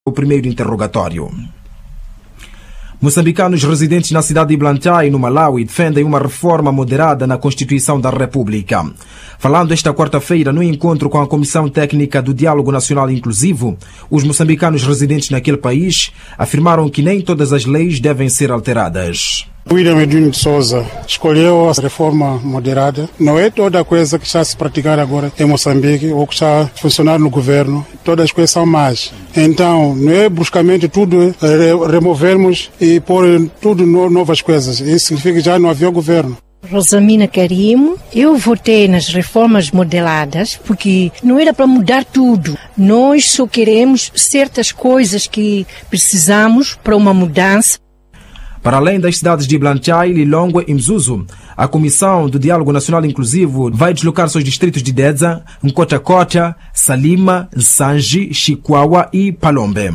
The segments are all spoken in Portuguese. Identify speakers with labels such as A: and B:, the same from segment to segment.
A: o primeiro interrogatório. Moçambicanos residentes na cidade de Blantyre, no Malawi, defendem uma reforma moderada na Constituição da República. Falando esta quarta-feira no encontro com a Comissão Técnica do Diálogo Nacional Inclusivo, os moçambicanos residentes naquele país afirmaram que nem todas as leis devem ser alteradas.
B: William Edwin de Souza escolheu a reforma moderada. Não é toda coisa que está a se praticar agora em Moçambique ou que está a funcionar no governo. Todas as coisas são más. Então, não é bruscamente tudo removermos e pôr tudo novas coisas. Isso significa que já não havia governo.
C: Rosamina Karimo, eu votei nas reformas modeladas porque não era para mudar tudo. Nós só queremos certas coisas que precisamos para uma mudança.
A: Para além das cidades de Blantyre, Lilongwe e Mzuzu, a Comissão do Diálogo Nacional Inclusivo vai deslocar-se aos distritos de Dedza, Nkota-Kota, Salima, Nsanji, Chikwawa e Palombe.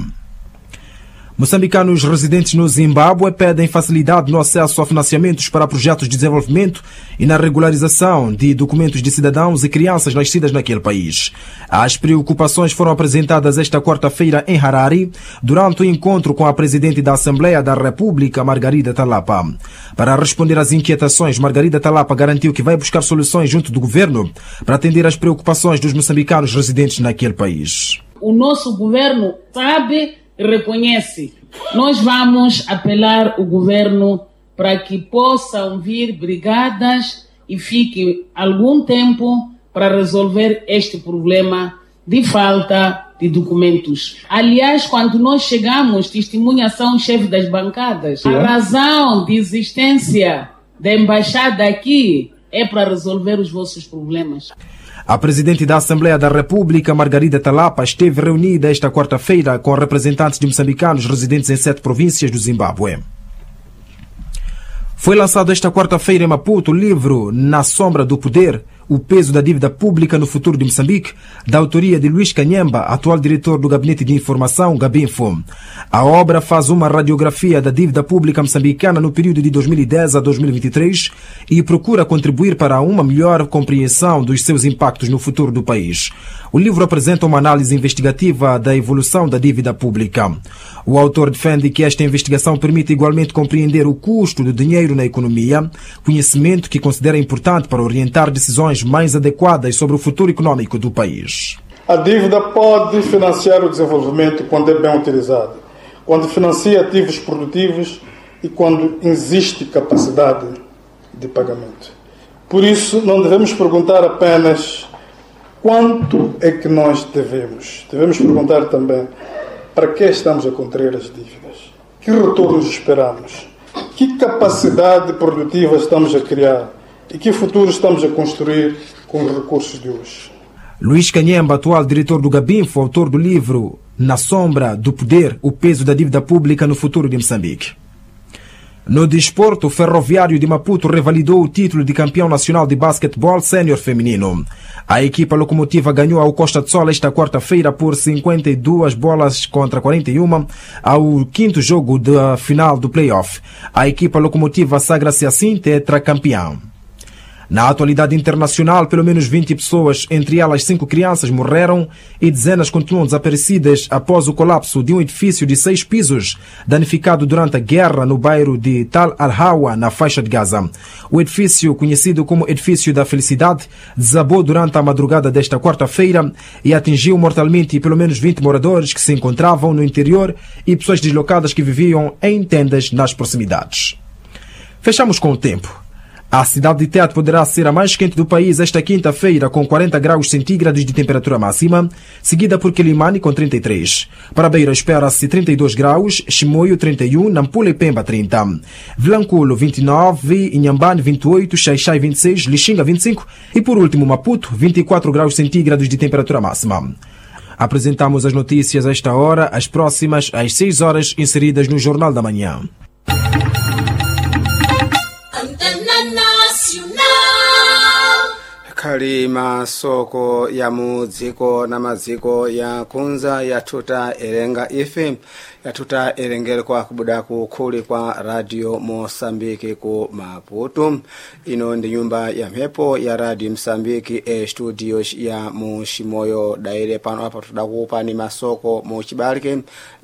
A: Moçambicanos residentes no Zimbábue pedem facilidade no acesso a financiamentos para projetos de desenvolvimento e na regularização de documentos de cidadãos e crianças nascidas naquele país. As preocupações foram apresentadas esta quarta-feira em Harare, durante o encontro com a Presidente da Assembleia da República, Margarida Talapa. Para responder às inquietações, Margarida Talapa garantiu que vai buscar soluções junto do governo para atender às preocupações dos moçambicanos residentes naquele país.
D: O nosso governo sabe e reconhece. Nós vamos apelar o governo para que possam vir brigadas e fique algum tempo para resolver este problema de falta de documentos. Aliás, quando nós chegamos, testemunhação chefe das bancadas, a razão de existência da embaixada aqui é para resolver os vossos problemas.
A: A Presidente da Assembleia da República, Margarida Talapa, esteve reunida esta quarta-feira com representantes de moçambicanos residentes em 7 províncias do Zimbábue. Foi lançado esta quarta-feira em Maputo o livro Na Sombra do Poder, o peso da dívida pública no futuro de Moçambique, da autoria de Luís Canhemba, atual diretor do Gabinete de Informação, Gabinfo. A obra faz uma radiografia da dívida pública moçambicana no período de 2010 a 2023 e procura contribuir para uma melhor compreensão dos seus impactos no futuro do país. O livro apresenta uma análise investigativa da evolução da dívida pública. O autor defende que esta investigação permite igualmente compreender o custo do dinheiro na economia, conhecimento que considera importante para orientar decisões mais adequadas sobre o futuro econômico do país.
E: A dívida pode financiar o desenvolvimento quando é bem utilizada, quando financia ativos produtivos e quando existe capacidade de pagamento. Por isso, não devemos perguntar apenas quanto é que nós devemos. Devemos perguntar também para que estamos a contrair as dívidas, que retornos esperamos, que capacidade produtiva estamos a criar e que futuro estamos a construir com os recursos de hoje.
A: Luís Canhemba, atual diretor do Gabinfo, autor do livro Na Sombra do Poder, o peso da dívida pública no futuro de Moçambique. No desporto, o Ferroviário de Maputo revalidou o título de campeão nacional de basquetebol sénior feminino. A equipa locomotiva ganhou ao Costa de Sol esta quarta-feira por 52 bolas contra 41 ao 5º jogo da final do play-off. A equipa locomotiva sagra-se assim tetracampeã. Na atualidade internacional, pelo menos 20 pessoas, entre elas 5 crianças, morreram e dezenas continuam desaparecidas após o colapso de um edifício de 6 pisos, danificado durante a guerra no bairro de Tal Al-Hawa, na faixa de Gaza. O edifício, conhecido como Edifício da Felicidade, desabou durante a madrugada desta quarta-feira e atingiu mortalmente pelo menos 20 moradores que se encontravam no interior e pessoas deslocadas que viviam em tendas nas proximidades. Fechamos com o tempo. A cidade de Tete poderá ser a mais quente do país esta quinta-feira, com 40 graus centígrados de temperatura máxima, seguida por Quelimane com 33. Para Beira espera-se 32 graus, Chimoio 31, Nampula e Pemba 30. Vilanculo 29, Inhambane 28, Xaixai 26, Lixinga 25 e por último Maputo 24 graus centígrados de temperatura máxima. Apresentamos as notícias a esta hora, as próximas às 6 horas inseridas no Jornal da Manhã.
F: khali masoko ya mudziko na maziko ya kunza yatuta erenga ife yatuta erengere kwa kubuda kukhuli kwa Radio Mosambiki ku Maputo. Ino ndi nyumba ya mhepo ya Radio Msambiki studio ya Mushimoyo daire pano apa tudakupani masoko mu Chibalike